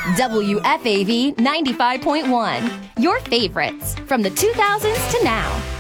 WFAV 95.1. Your favorites from the 2000s to now.